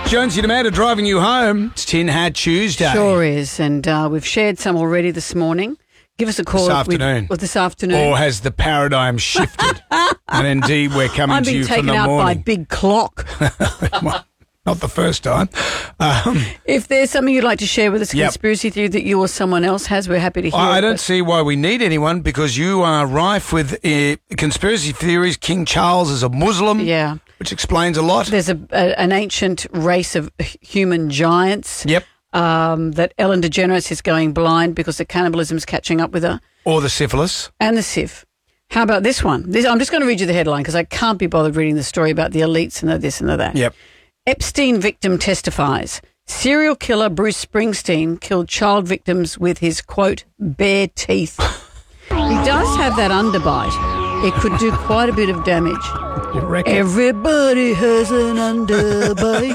Jonesy and Amanda driving you home. It's Tin Hat Tuesday. Sure is, and we've shared some already this morning. Give us a call This afternoon. This afternoon. Or has the paradigm shifted? And indeed, we're coming to you from the I'm being taken out by morning. Big Clock. Not the first time. If there's something you'd like to share with us, a Yep. conspiracy theory that you or someone else has, we're happy to hear I it. don't see why we need anyone because you are rife with conspiracy theories. King Charles is a Muslim, Yeah. which explains a lot. There's an ancient race of human giants. Yep. That Ellen DeGeneres is going blind because the cannibalism's catching up with her. Or the syphilis. And the SIV. How about this one? I'm just going to read you the headline because I can't be bothered reading the story about the elites and the this and the that. Yep. Epstein victim testifies. Serial killer Bruce Springsteen killed child victims with his, quote, bare teeth. He does have that underbite. It could do quite a bit of damage. You reckon? Everybody has an underbite.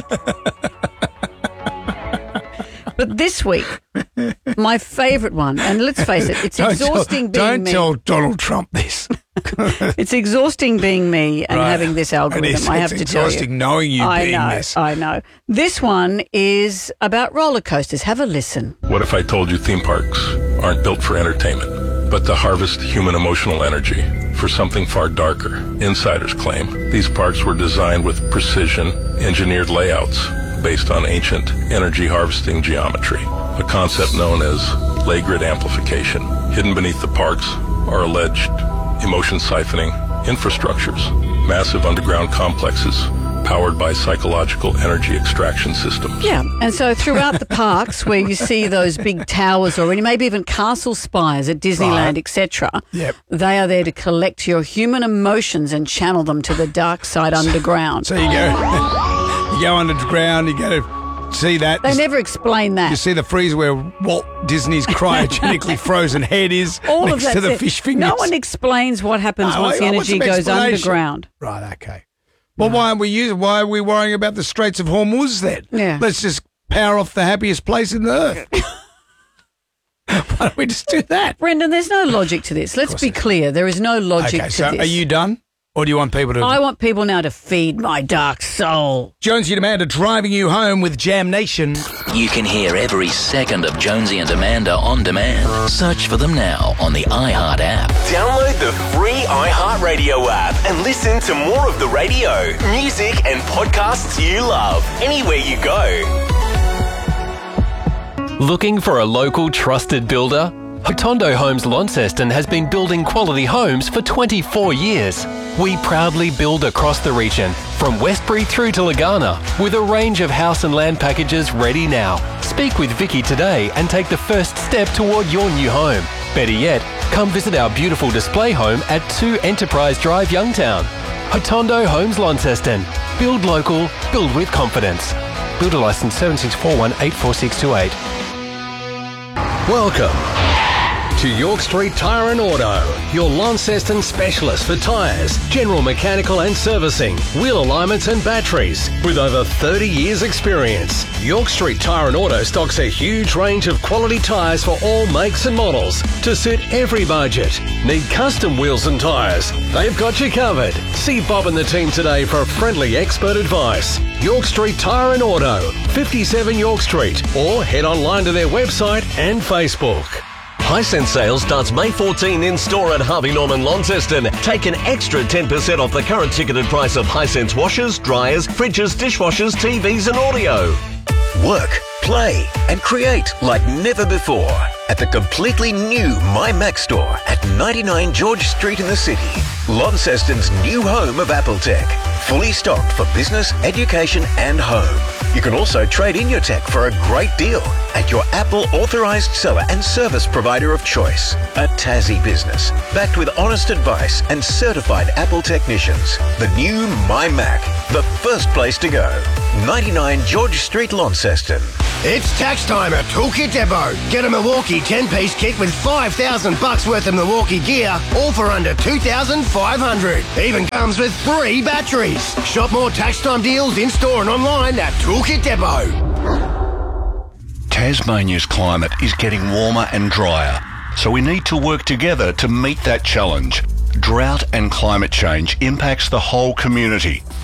But this week, my favourite one, and let's face it, it's exhausting being me. Don't tell Donald Trump this. It's exhausting being me and Right. having this algorithm, I have to tell you. It's exhausting knowing you being this. I know. This one is about roller coasters. Have a listen. What if I told you theme parks aren't built for entertainment, but to harvest human emotional energy for something far darker? Insiders claim these parks were designed with precision engineered layouts based on ancient energy harvesting geometry, a concept known as ley grid amplification. Hidden beneath the parks are alleged emotion siphoning infrastructures, massive underground complexes powered by psychological energy extraction systems. Yeah, and so throughout the parks where you see those big towers already, maybe even castle spires at Disneyland, Right. etc., Yep. they are there to collect your human emotions and channel them to the dark side underground. So you go underground, you go to see that. They never explain that. You see the freezer where Walt Disney's cryogenically frozen head is All next of to that. the fish fingers. No one explains what happens No, once the what's energy the goes explanation? underground. Right, okay. Well, why are we worrying about the Straits of Hormuz then? Yeah. Let's just power off the happiest place in the earth. Why don't we just do that? Brendan, there's no logic to this. Let's be clear. There is no logic Okay, to so this. are you done? Or do you want people to... I want people now to feed my dark soul. Jonesy and Amanda driving you home with Jam Nation. You can hear every second of Jonesy and Amanda on demand. Search for them now on the iHeart app. Download the free iHeartRadio app and listen to more of the radio, music, and podcasts you love anywhere you go. Looking for a local trusted builder? Hotondo Homes Launceston has been building quality homes for 24 years. We proudly build across the region, from Westbury through to Lagana, with a range of house and land packages ready now. Speak with Vicky today and take the first step toward your new home. Better yet, come visit our beautiful display home at 2 Enterprise Drive, Youngtown. Hotondo Homes Launceston. Build local, build with confidence. Builder license 7641846228. Welcome to York Street Tyre and Auto, your Launceston specialist for tyres, general mechanical and servicing, wheel alignments and batteries. With over 30 years experience, York Street Tyre and Auto stocks a huge range of quality tyres for all makes and models to suit every budget. Need custom wheels and tyres? They've got you covered. See Bob and the team today for friendly expert advice. York Street Tyre and Auto, 57 York Street, or head online to their website and Facebook. Hisense sale starts May 14 in store at Harvey Norman Launceston. Take an extra 10% off the current ticketed price of Hisense washers, dryers, fridges, dishwashers, TVs and audio. Work, play and create like never before at the completely new My Mac store at 99 George Street in the city. Launceston's new home of Apple Tech. Fully stocked for business, education and home. You can also trade in your tech for a great deal at your Apple authorized seller and service provider of choice. A Tassie business, backed with honest advice and certified Apple technicians. The new My Mac, the first place to go. 99 George Street, Launceston. It's tax time at Toolkit Depot. Get a Milwaukee 10-piece kit with $5,000 worth of Milwaukee gear, all for under $2,500. Even comes with 3 batteries. Shop more tax time deals in-store and online at Toolkit Depot. Tasmania's climate is getting warmer and drier, so we need to work together to meet that challenge. Drought and climate change impacts the whole community,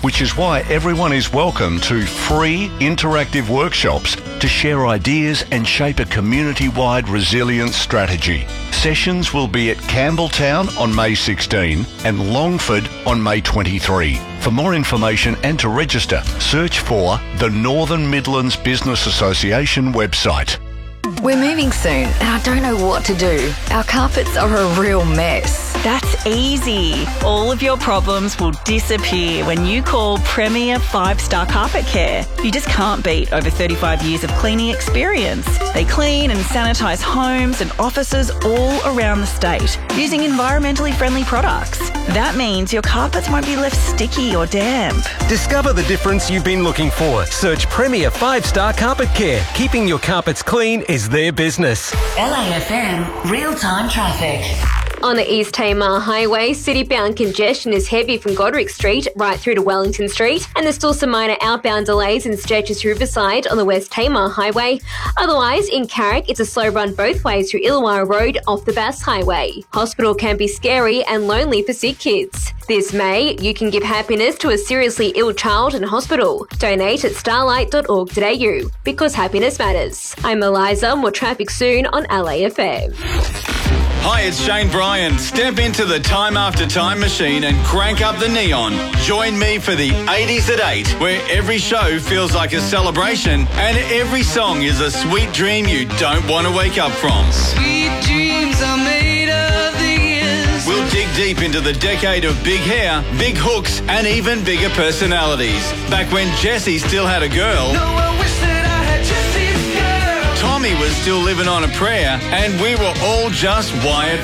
which is why everyone is welcome to free interactive workshops to share ideas and shape a community-wide resilience strategy. Sessions will be at Campbelltown on May 16 and Longford on May 23. For more information and to register, search for the Northern Midlands Business Association website. We're moving soon and I don't know what to do. Our carpets are a real mess. That's easy. All of your problems will disappear when you call Premier 5-Star Carpet Care. You just can't beat over 35 years of cleaning experience. They clean and sanitise homes and offices all around the state using environmentally friendly products. That means your carpets won't be left sticky or damp. Discover the difference you've been looking for. Search Premier 5-Star Carpet Care. Keeping your carpets clean is their business. LAFM real-time traffic. On the East Tamar Highway, city-bound congestion is heavy from Godric Street right through to Wellington Street, and there's still some minor outbound delays in Sturgis Riverside on the West Tamar Highway. Otherwise, in Carrick, it's a slow run both ways through Illawarra Road off the Bass Highway. Hospital can be scary and lonely for sick kids. This May, you can give happiness to a seriously ill child in hospital. Donate at starlight.org.au, because happiness matters. I'm Eliza, more traffic soon on LAFM. Hi, it's Shane Bryan. Step into the Time After Time machine and crank up the neon. Join me for the 80s at 8, where every show feels like a celebration and every song is a sweet dream you don't want to wake up from. Sweet dreams are made of these. We'll dig deep into the decade of big hair, big hooks, and even bigger personalities. Back when Jessie still had a girl. No, I wish that I had Jessie's girl. Tommy was still living on a prayer, and we were all just wired